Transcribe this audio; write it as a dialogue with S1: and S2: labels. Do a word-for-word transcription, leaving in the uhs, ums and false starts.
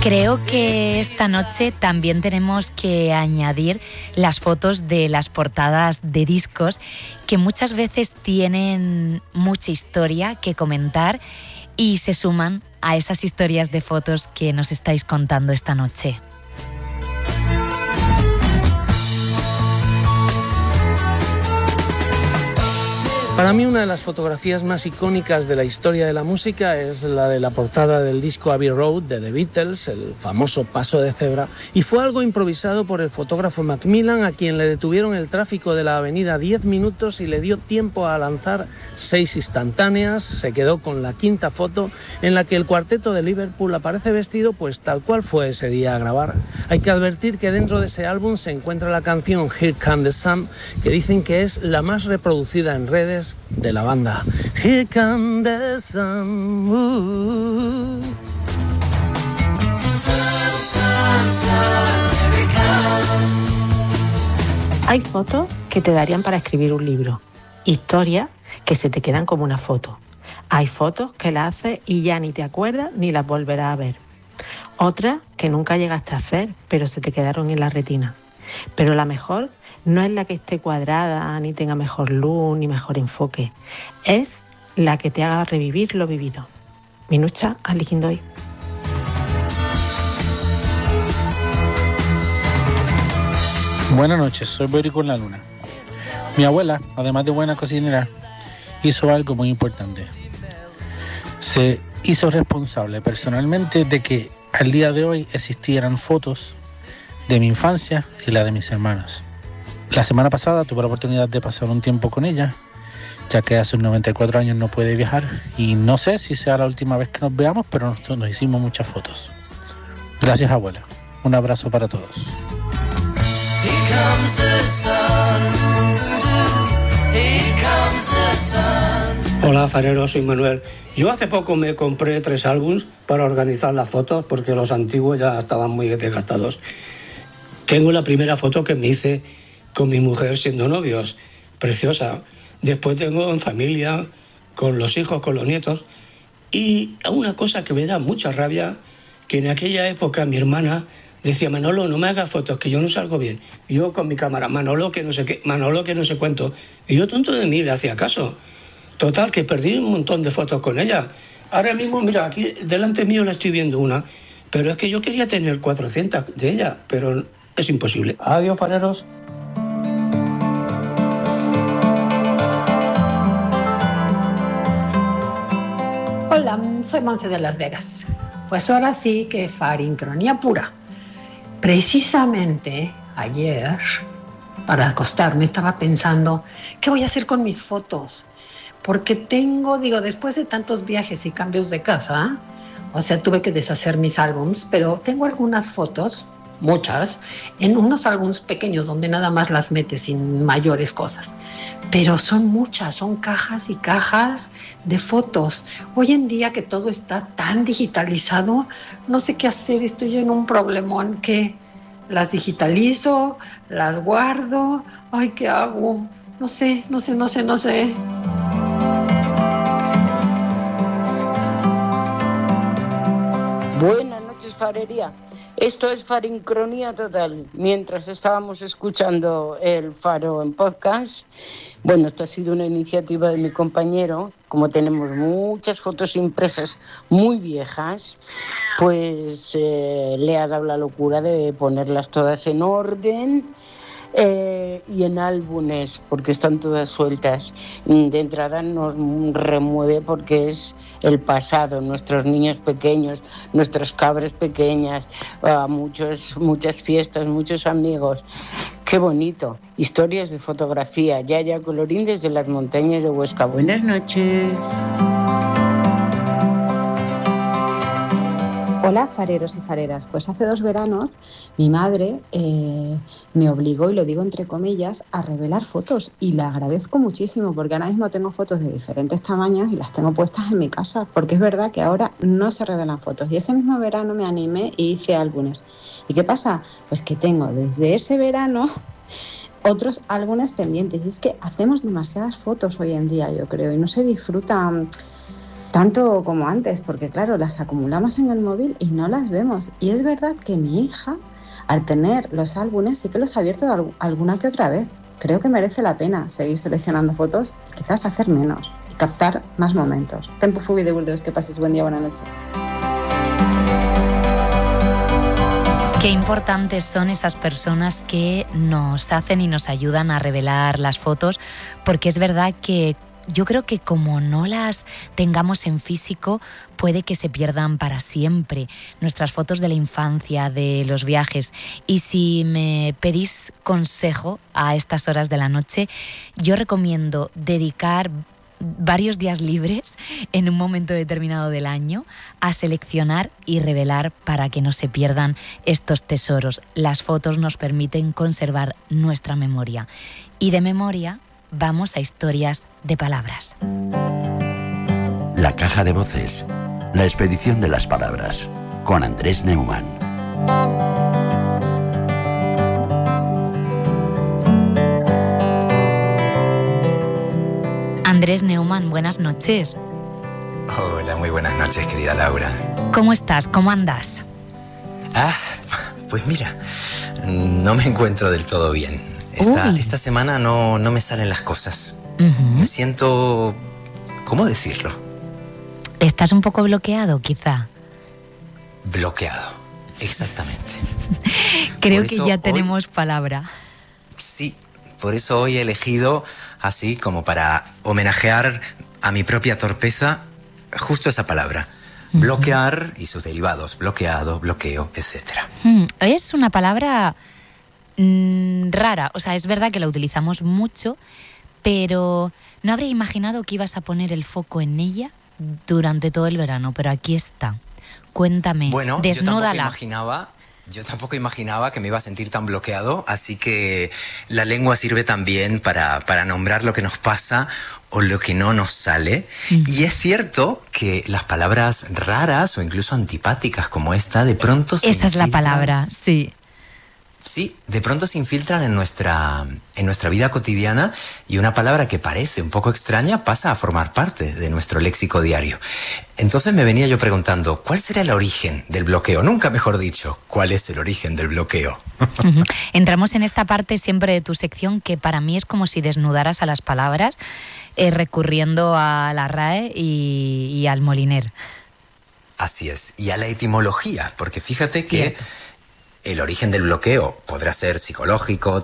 S1: Creo que esta noche también tenemos que añadir las fotos de las portadas de discos que muchas veces tienen mucha historia que comentar y se suman a esas historias de fotos que nos estáis contando esta noche.
S2: Para mí una de las fotografías más icónicas de la historia de la música es la de la portada del disco Abbey Road de The Beatles, el famoso paso de cebra, y fue algo improvisado por el fotógrafo Macmillan, a quien le detuvieron el tráfico de la avenida diez minutos y le dio tiempo a lanzar seis instantáneas. Se quedó con la quinta foto, en la que el cuarteto de Liverpool aparece vestido pues tal cual fue ese día a grabar. Hay que advertir que dentro de ese álbum se encuentra la canción Here Comes the Sun, que dicen que es la más reproducida en redes de la banda. Here comes the sun. Uh.
S3: Hay fotos que te darían para escribir un libro, historias que se te quedan como una foto. Hay fotos que las haces y ya ni te acuerdas ni las volverás a ver. Otras que nunca llegaste a hacer, pero se te quedaron en la retina. Pero la mejor no es la que esté cuadrada, ni tenga mejor luz, ni mejor enfoque. Es la que te haga revivir lo vivido. Minucha Alikindoy.
S4: Buenas noches, soy Bory con la Luna. Mi abuela, además de buena cocinera, hizo algo muy importante. Se hizo responsable personalmente de que al día de hoy existieran fotos de mi infancia y la de mis hermanas. La semana pasada tuve la oportunidad de pasar un tiempo con ella, ya que hace noventa y cuatro años no puede viajar y no sé si sea la última vez que nos veamos, pero nosotros nos hicimos muchas fotos. Gracias, abuela. Un abrazo para todos.
S5: Hola, farero, soy Manuel. Yo hace poco me compré tres álbums para organizar las fotos porque los antiguos ya estaban muy desgastados. Tengo la primera foto que me hice con mi mujer siendo novios, preciosa. Después tengo en familia, con los hijos, con los nietos. Y una cosa que me da mucha rabia, que en aquella época mi hermana decía: Manolo, no me hagas fotos, que yo no salgo bien. Y yo con mi cámara, Manolo, que no sé qué, Manolo, que no sé cuánto. Y yo, tonto de mí, le hacía caso. Total, que perdí un montón de fotos con ella. Ahora mismo, mira, aquí delante mío la estoy viendo una, pero es que yo quería tener cuatrocientas de ella, pero es imposible. Adiós, fareros.
S6: Hola, soy Monse de Las Vegas. Pues ahora sí que farincronía pura. Precisamente ayer, para acostarme, estaba pensando, ¿qué voy a hacer con mis fotos? Porque tengo, digo, después de tantos viajes y cambios de casa, o sea, tuve que deshacer mis álbums, pero tengo algunas fotos, muchas, en unos álbums pequeños donde nada más las metes sin mayores cosas. Pero son muchas, son cajas y cajas de fotos. Hoy en día que todo está tan digitalizado, no sé qué hacer, estoy en un problemón que las digitalizo, las guardo, ay, ¿qué hago? No sé, no sé, no sé, no sé.
S7: Buenas noches, farería. Esto es Farincronía Total. Mientras estábamos escuchando el Faro en podcast, bueno, esto ha sido una iniciativa de mi compañero. Como tenemos muchas fotos impresas muy viejas, pues eh, le ha dado la locura de ponerlas todas en orden eh, y en álbumes, porque están todas sueltas. De entrada nos remueve porque es el pasado, nuestros niños pequeños, nuestras cabras pequeñas, uh, muchos, muchas fiestas, muchos amigos. Qué bonito. Historias de fotografía. Yaya Colorín desde las montañas de Huesca. Buenas noches.
S8: Hola, fareros y fareras. Pues hace dos veranos mi madre eh, me obligó, y lo digo entre comillas, a revelar fotos, y le agradezco muchísimo porque ahora mismo tengo fotos de diferentes tamaños y las tengo puestas en mi casa, porque es verdad que ahora no se revelan fotos. Y ese mismo verano me animé y hice álbumes. ¿Y qué pasa? Pues que tengo desde ese verano otros álbumes pendientes. Y es que hacemos demasiadas fotos hoy en día, yo creo, y no se disfrutan tanto como antes, porque claro, las acumulamos en el móvil y no las vemos. Y es verdad que mi hija, al tener los álbumes, sí que los ha abierto alguna que otra vez. Creo que merece la pena seguir seleccionando fotos y quizás hacer menos y captar más momentos. Tempo fugi de Burdeos, que pases buen día, buena noche.
S1: Qué importantes son esas personas que nos hacen y nos ayudan a revelar las fotos, porque es verdad que yo creo que como no las tengamos en físico, puede que se pierdan para siempre nuestras fotos de la infancia, de los viajes. Y si me pedís consejo a estas horas de la noche, yo recomiendo dedicar varios días libres en un momento determinado del año a seleccionar y revelar para que no se pierdan estos tesoros. Las fotos nos permiten conservar nuestra memoria. Y de memoria vamos a historias de palabras.
S9: La caja de voces. La expedición de las palabras. Con Andrés Neumann.
S1: Andrés Neumann, buenas noches.
S10: Hola, muy buenas noches, querida Laura.
S1: ¿Cómo estás? ¿Cómo andas?
S10: Ah, pues mira, no me encuentro del todo bien. Esta, esta semana no, no me salen las cosas. Uh-huh. Me siento... ¿Cómo decirlo?
S1: ¿Estás un poco bloqueado, quizá?
S10: Bloqueado, exactamente.
S1: Creo que ya tenemos hoy... palabra.
S10: Sí, por eso hoy he elegido, así como para homenajear a mi propia torpeza, justo esa palabra. Uh-huh. Bloquear y sus derivados, bloqueado, bloqueo, etcétera.
S1: Uh, es una palabra mmm, rara, o sea, es verdad que la utilizamos mucho, pero no habría imaginado que ibas a poner el foco en ella durante todo el verano, pero aquí está. Cuéntame,
S10: bueno,
S1: desnúdala.
S10: Yo tampoco imaginaba... Yo tampoco imaginaba que me iba a sentir tan bloqueado, así que la lengua sirve también para, para nombrar lo que nos pasa o lo que no nos sale. Mm. Y es cierto que las palabras raras o incluso antipáticas como esta, de pronto se
S1: Esa es la palabra, sí.
S10: Sí, de pronto se infiltran en nuestra, en nuestra vida cotidiana y una palabra que parece un poco extraña pasa a formar parte de nuestro léxico diario. Entonces me venía yo preguntando, ¿cuál será el origen del bloqueo? Nunca mejor dicho, ¿cuál es el origen del bloqueo?
S1: Uh-huh. Entramos en esta parte siempre de tu sección que para mí es como si desnudaras a las palabras eh, recurriendo a la R A E y, y al Moliner.
S10: Así es, y a la etimología, porque fíjate que... Bien. El origen del bloqueo podrá ser psicológico,